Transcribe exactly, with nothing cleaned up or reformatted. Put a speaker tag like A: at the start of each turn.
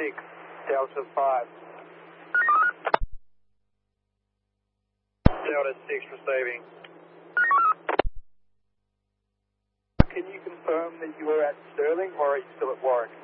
A: six, Delta five. Delta six receiving. Can you confirm that you were at Stirling or are you still at Warwick?